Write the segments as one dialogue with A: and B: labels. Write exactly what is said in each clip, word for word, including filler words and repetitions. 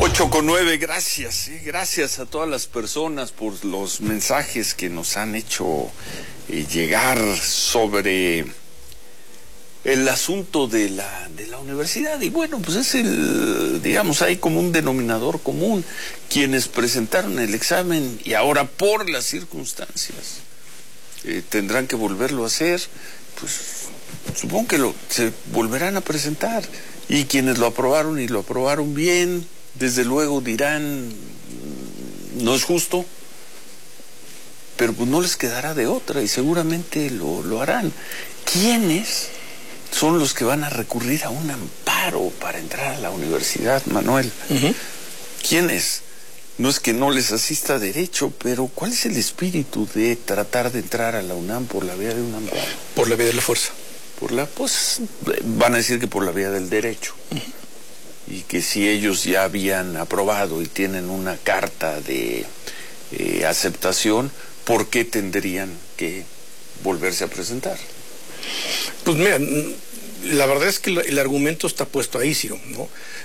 A: Ocho con nueve, gracias, ¿sí? Gracias a todas las personas por los mensajes que nos han hecho eh, llegar sobre el asunto de la, de la universidad. Y bueno, pues es el, digamos, hay como un denominador común, quienes presentaron el examen y ahora por las circunstancias eh, tendrán que volverlo a hacer, pues supongo que lo, se volverán a presentar. Y quienes lo aprobaron y lo aprobaron bien, desde luego dirán, no es justo, pero pues no les quedará de otra y seguramente lo, lo harán. ¿Quiénes son los que van a recurrir a un amparo para entrar a la universidad, Manuel? Uh-huh. ¿Quiénes? No es que no les asista derecho, pero ¿cuál es el espíritu de tratar de entrar a la UNAM por la vía de un amparo?
B: Por la vía de la fuerza.
A: Por la, pues, van a decir que por la vía del derecho. Uh-huh. Y que si ellos ya habían aprobado y tienen una carta de eh, aceptación, ¿por qué tendrían que volverse a presentar?
B: Pues mira, la verdad es que el argumento está puesto ahí, Ciro, ¿no?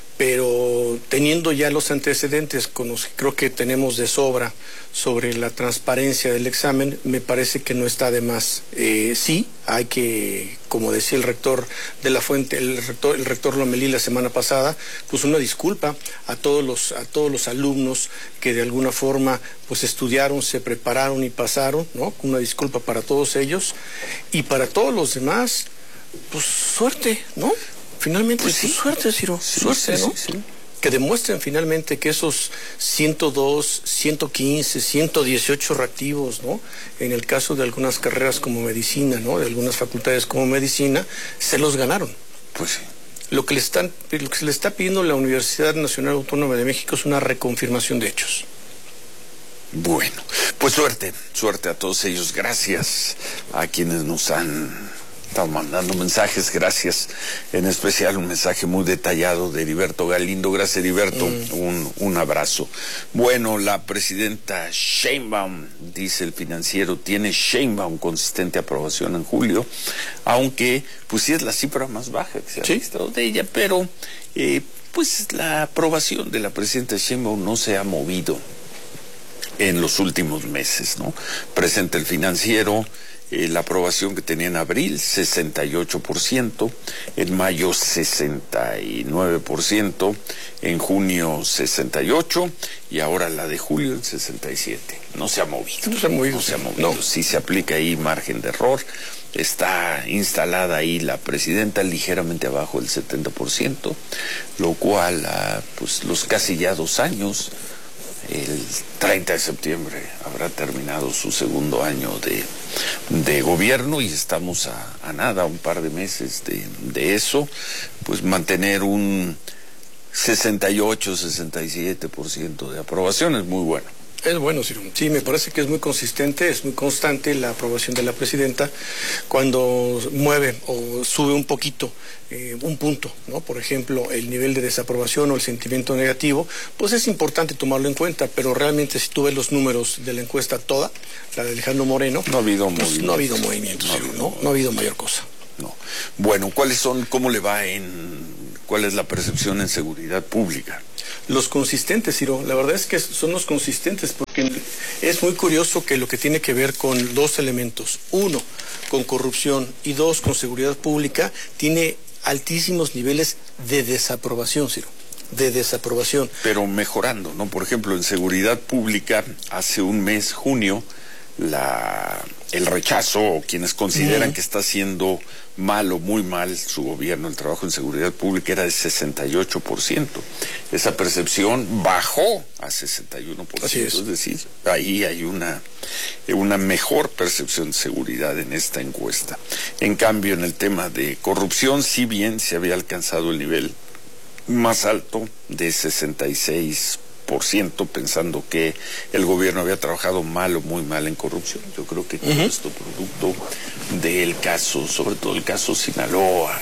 B: Pero teniendo ya los antecedentes con los que creo que tenemos de sobra sobre la transparencia del examen, me parece que no está de más. Eh, sí, hay que, como decía el rector de la Fuente, el rector, el rector Lomelí la semana pasada, pues una disculpa a todos los, a todos los alumnos que de alguna forma pues estudiaron, se prepararon y pasaron, ¿no? Una disculpa para todos ellos y para todos los demás, pues suerte, ¿no? Finalmente, pues sí, suerte, Ciro, sí, suerte, sí, ¿no? Sí, sí. Que demuestren finalmente que esos ciento dos, ciento quince, ciento dieciocho reactivos, ¿no? En el caso de algunas carreras como medicina, ¿no? De algunas facultades como medicina, se los ganaron.
A: Pues sí.
B: Lo que le están, lo que se le está pidiendo a la Universidad Nacional Autónoma de México es una reconfirmación de hechos.
A: Bueno, pues suerte, suerte a todos ellos. Gracias a quienes nos han están mandando mensajes, gracias, en especial un mensaje muy detallado de Heriberto Galindo. Gracias, Heriberto, mm. un, un abrazo. Bueno, la presidenta Sheinbaum, dice el Financiero, tiene Sheinbaum consistente aprobación en julio, aunque pues sí es la cifra más baja que se ha ¿Sí? registrado de ella, pero eh, pues la aprobación de la presidenta Sheinbaum no se ha movido en los últimos meses, ¿no? Presenta el Financiero Eh, la aprobación que tenía en abril, sesenta y ocho por ciento, en mayo sesenta y nueve por ciento, en junio sesenta y ocho por ciento y ahora la de julio en sesenta y siete por ciento. No se ha movido.
B: No se ha movido.
A: No se ha movido. No. Sí se aplica ahí margen de error. Está instalada ahí la presidenta ligeramente abajo del setenta por ciento, lo cual, a, pues los casi ya dos años, el treinta de septiembre habrá terminado su segundo año de, de gobierno y estamos a, a nada, un par de meses de, de eso, pues mantener un sesenta y ocho, sesenta y siete por ciento de aprobación es muy bueno.
B: Es bueno, Ciro. Sí, me parece que es muy consistente, es muy constante la aprobación de la presidenta cuando mueve o sube un poquito, eh, un punto, ¿no? Por ejemplo, el nivel de desaprobación o el sentimiento negativo, pues es importante tomarlo en cuenta, pero realmente si tú ves los números de la encuesta toda, la de Alejandro Moreno,
A: no ha habido
B: pues
A: movimientos.
B: No ha habido movimientos, no, Ciro, ¿no? No ha habido mayor cosa.
A: No. Bueno, ¿cuáles son, cómo le va en, cuál es la percepción en seguridad pública?
B: Los consistentes, Ciro, la verdad es que son los consistentes porque es muy curioso que lo que tiene que ver con dos elementos, uno, con corrupción y dos, con seguridad pública, tiene altísimos niveles de desaprobación, Ciro, de desaprobación.
A: Pero mejorando, ¿no? Por ejemplo, en seguridad pública, hace un mes, junio, la, el rechazo o quienes consideran mm. que está haciendo mal o muy mal su gobierno, el trabajo en seguridad pública era de sesenta y ocho por ciento. Esa percepción bajó a sesenta y uno por ciento. Así es. Es decir, ahí hay una, una mejor percepción de seguridad en esta encuesta. En cambio, en el tema de corrupción, si bien se había alcanzado el nivel más alto de sesenta y seis por ciento, pensando que el gobierno había trabajado mal o muy mal en corrupción. Yo creo que todo uh-huh. esto producto del caso, sobre todo el caso Sinaloa,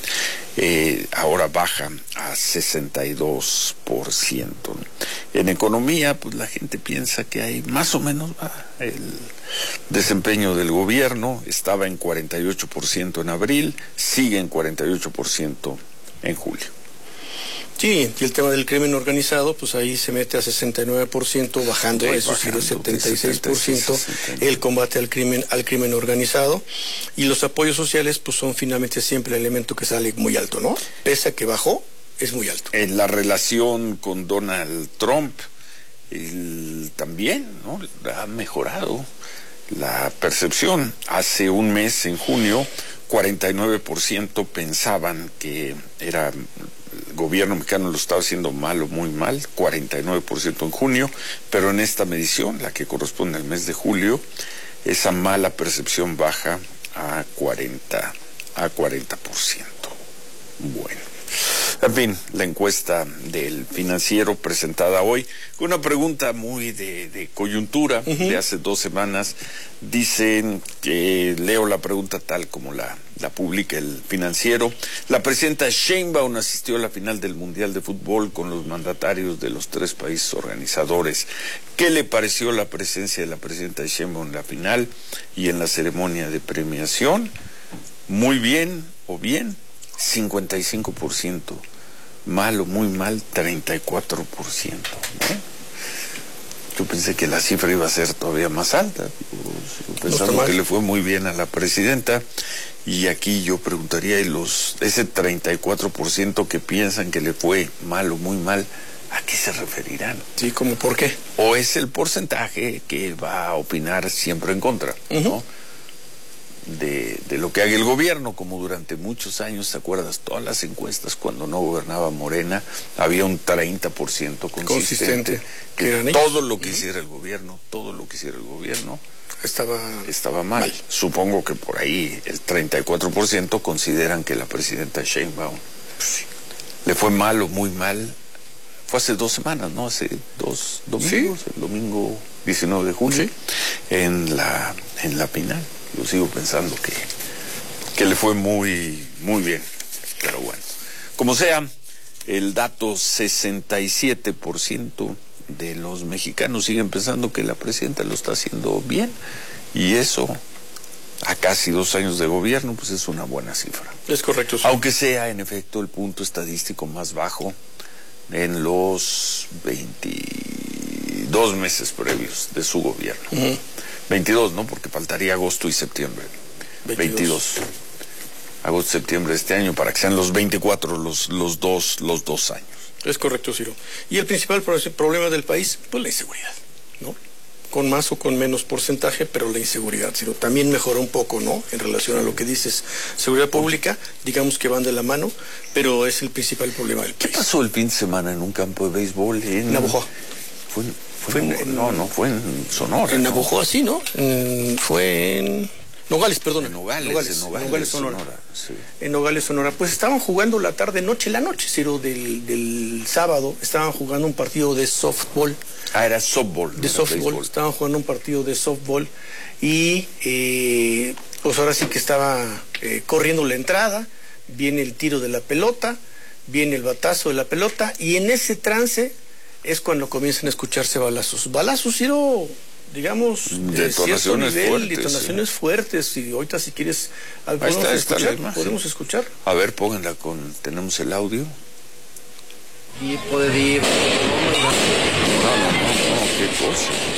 A: eh, ahora baja a sesenta y dos por ciento. En economía, pues la gente piensa que hay más o menos ah, el desempeño del gobierno, estaba en cuarenta y ocho por ciento en abril, sigue en cuarenta y ocho por ciento en julio.
B: Sí, y el tema del crimen organizado, pues ahí se mete a sesenta y nueve por ciento, bajando a eso sí, de setenta y seis por ciento el combate al crimen al crimen organizado, y los apoyos sociales pues son finalmente siempre el elemento que sale muy alto, ¿no? Pese a que bajó, es muy alto.
A: En la relación con Donald Trump, el, también, ¿no? Ha mejorado la percepción. Hace un mes, en junio, cuarenta y nueve por ciento pensaban que era el gobierno mexicano lo estaba haciendo mal o muy mal, cuarenta y nueve por ciento en junio, pero en esta medición, la que corresponde al mes de julio, esa mala percepción baja a cuarenta por ciento. Bueno. En fin, la encuesta del Financiero presentada hoy, con una pregunta muy de, de coyuntura, uh-huh. de hace dos semanas. Dicen que, leo la pregunta tal como la, la publica el Financiero: la presidenta Sheinbaum asistió a la final del Mundial de Fútbol con los mandatarios de los tres países organizadores. ¿Qué le pareció la presencia de la presidenta Sheinbaum en la final y en la ceremonia de premiación? Muy bien o bien, cincuenta y cinco por ciento. Mal o muy mal, treinta y cuatro por ciento. ¿no? Yo pensé que la cifra iba a ser todavía más alta, pues, pensando no que le fue muy bien a la presidenta. Y aquí yo preguntaría, ¿y los ese treinta y cuatro por ciento que piensan que le fue mal o muy mal, a qué se referirán?
B: Sí, ¿cómo por qué?
A: ¿O es el porcentaje que va a opinar siempre en contra? Uh-huh. ¿no? De, de lo que haga el gobierno, como durante muchos años, ¿te acuerdas? Todas las encuestas, cuando no gobernaba Morena, había un treinta por ciento consistente, consistente que, que todo lo que hiciera el gobierno, todo lo que hiciera el gobierno
B: estaba,
A: estaba mal. mal. Supongo que por ahí el treinta y cuatro por ciento consideran que la presidenta Sheinbaum pues, le fue mal o muy mal. Fue hace dos semanas, ¿no? Hace dos domingos, ¿sí? El domingo diecinueve de julio, ¿sí? en la en la final. Yo sigo pensando que, que le fue muy, muy bien. Pero bueno, como sea, el dato sesenta y siete por ciento de los mexicanos siguen pensando que la presidenta lo está haciendo bien. Y eso, a casi dos años de gobierno, pues es una buena cifra.
B: Es correcto. Sí.
A: Aunque sea, en efecto, el punto estadístico más bajo en los veintidós meses previos de su gobierno. Uh-huh. veintidós, ¿no? Porque faltaría agosto y septiembre. veintidós. Agosto y septiembre de este año, para que sean los veinticuatro los, los, dos, los dos años.
B: Es correcto, Ciro. Y el principal problema del país, pues la inseguridad, ¿no? Con más o con menos porcentaje, pero la inseguridad, Ciro. También mejoró un poco, ¿no? En relación a lo que dices. Seguridad pública, digamos que van de la mano, pero es el principal problema del país.
A: ¿Qué pasó el fin de semana en un campo de béisbol en
B: Navojoa?
A: Fue en... Fue en, en, no, no, fue en Sonora.
B: En
A: ¿no?
B: Navojoa, sí, ¿no? En, fue en Nogales, perdón.
A: En Nogales,
B: Nogales,
A: en Nogales,
B: Nogales Sonora.
A: Sonora sí.
B: En Nogales, Sonora. Pues estaban jugando la tarde, noche, la noche, Ciro, del, del sábado. Estaban jugando un partido de softball.
A: Ah, era softball.
B: De softball. Béisbol. Estaban jugando un partido de softball. Y eh, pues ahora sí que estaba eh, corriendo la entrada. Viene el tiro de la pelota. Viene el batazo de la pelota. Y en ese trance es cuando comienzan a escucharse balazos. Balazos, Ciro, digamos, de cierto nivel, fuertes, detonaciones sí. fuertes. Y ahorita si quieres, ¿podemos, está, escuchar? Está ¿Podemos escuchar?
A: A ver, pónganla con, tenemos el audio.
C: Tipo de...
A: No, no, no, no, qué cosa.